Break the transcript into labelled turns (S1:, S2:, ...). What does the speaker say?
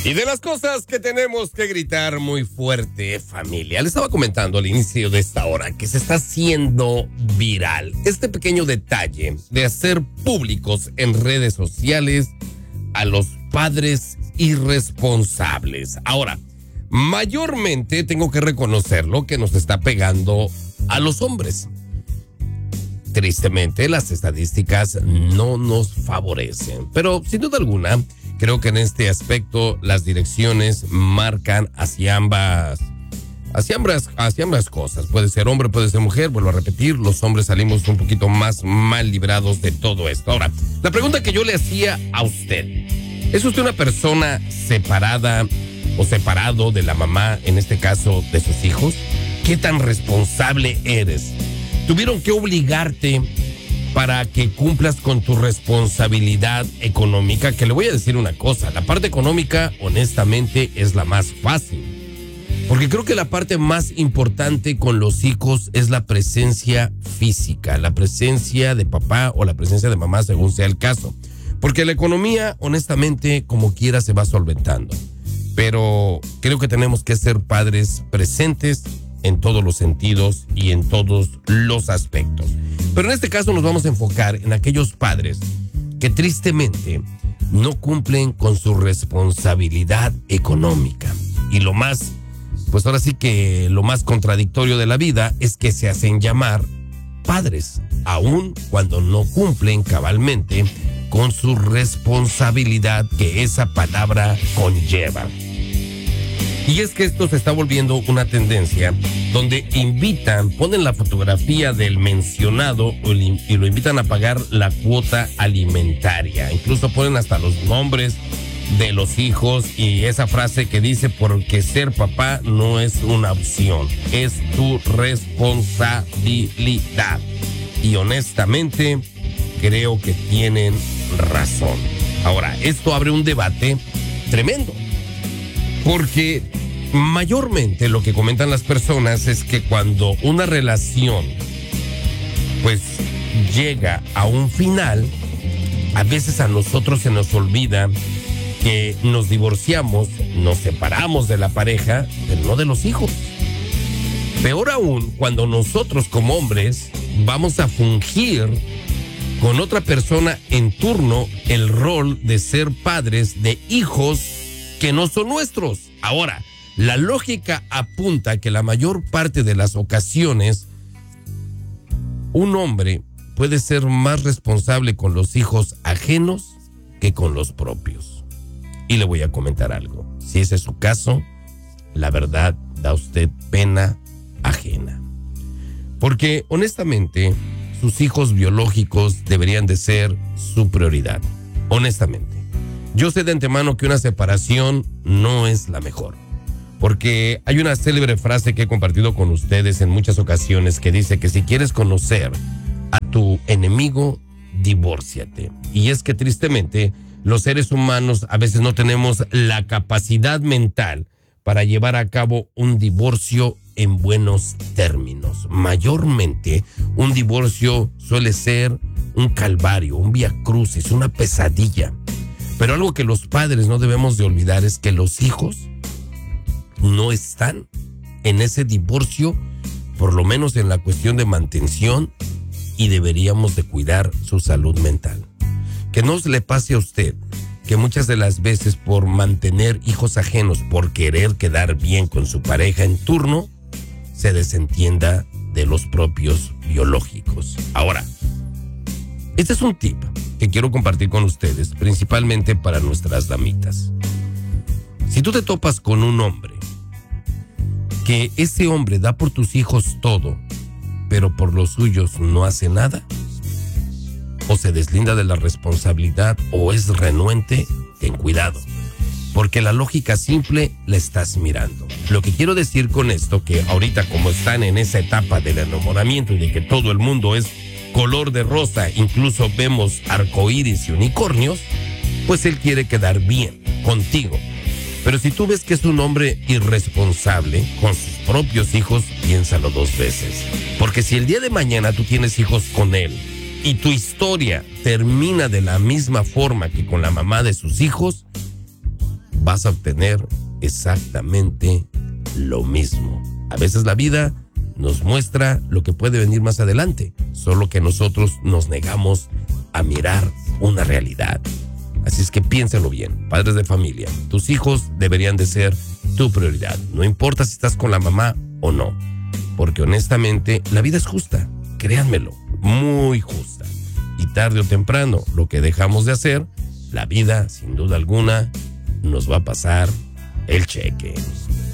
S1: Y de las cosas que tenemos que gritar muy fuerte, familia. Le estaba comentando al inicio de esta hora que se está haciendo viral este pequeño detalle de hacer públicos en redes sociales a los padres irresponsables. Ahora, mayormente tengo que reconocerlo que nos está pegando a los hombres. Tristemente, las estadísticas no nos favorecen, pero sin duda alguna, creo que en este aspecto las direcciones marcan hacia ambas cosas. Puede ser hombre, puede ser mujer. Vuelvo a repetir, los hombres salimos un poquito más mal librados de todo esto. Ahora, la pregunta que yo le hacía a usted: ¿es usted una persona separada o separado de la mamá, en este caso de sus hijos? ¿Qué tan responsable eres? ¿Tuvieron que obligarte para que cumplas con tu responsabilidad económica? Que le voy a decir una cosa, la parte económica honestamente es la más fácil, porque creo que la parte más importante con los hijos es la presencia física, la presencia de papá o la presencia de mamá, según sea el caso, porque la economía honestamente como quiera se va solventando, pero creo que tenemos que ser padres presentes en todos los sentidos y en todos los aspectos. Pero en este caso nos vamos a enfocar en aquellos padres que tristemente no cumplen con su responsabilidad económica. Y lo más, pues ahora sí que lo más contradictorio de la vida es que se hacen llamar padres, aun cuando no cumplen cabalmente con su responsabilidad que esa palabra conlleva. Y es que esto se está volviendo una tendencia donde ponen la fotografía del mencionado y lo invitan a pagar la cuota alimentaria. Incluso ponen hasta los nombres de los hijos y esa frase que dice: porque ser papá no es una opción, es tu responsabilidad. Y honestamente creo que tienen razón. Ahora, esto abre un debate tremendo, porque mayormente lo que comentan las personas es que cuando una relación pues llega a un final, a veces a nosotros se nos olvida que nos divorciamos, nos separamos de la pareja, pero no de los hijos. Peor aún, cuando nosotros como hombres vamos a fungir con otra persona en turno el rol de ser padres de hijos que no son nuestros. Ahora, la lógica apunta que la mayor parte de las ocasiones un hombre puede ser más responsable con los hijos ajenos que con los propios. Y le voy a comentar algo. Si ese es su caso, la verdad da usted pena ajena. Porque honestamente, sus hijos biológicos deberían de ser su prioridad. Honestamente. Yo sé de antemano que una separación no es la mejor, porque hay una célebre frase que he compartido con ustedes en muchas ocasiones que dice que si quieres conocer a tu enemigo, divórciate. Y es que tristemente los seres humanos a veces no tenemos la capacidad mental para llevar a cabo un divorcio en buenos términos. Mayormente un divorcio suele ser un calvario, un viacrucis, una pesadilla. Pero algo que los padres no debemos de olvidar es que los hijos no están en ese divorcio, por lo menos en la cuestión de mantención, y deberíamos de cuidar su salud mental. Que no le pase a usted que muchas de las veces por mantener hijos ajenos, por querer quedar bien con su pareja en turno, se desentienda de los propios biológicos. Ahora, este es un tip que quiero compartir con ustedes, principalmente para nuestras damitas. Si tú te topas con un hombre, que ese hombre da por tus hijos todo, pero por los suyos no hace nada, o se deslinda de la responsabilidad, o es renuente, ten cuidado, porque la lógica simple la estás mirando. Lo que quiero decir con esto, que ahorita como están en esa etapa del enamoramiento y de que todo el mundo es color de rosa, incluso vemos arcoíris y unicornios, pues él quiere quedar bien contigo. Pero si tú ves que es un hombre irresponsable con sus propios hijos, piénsalo dos veces. Porque si el día de mañana tú tienes hijos con él y tu historia termina de la misma forma que con la mamá de sus hijos, vas a obtener exactamente lo mismo. A veces la vida nos muestra lo que puede venir más adelante, solo que nosotros nos negamos a mirar una realidad. Así es que piénsalo bien, padres de familia. Tus hijos deberían de ser tu prioridad. No importa si estás con la mamá o no. Porque honestamente, la vida es justa. Créanmelo, muy justa. Y tarde o temprano, lo que dejamos de hacer, la vida, sin duda alguna, nos va a pasar el cheque.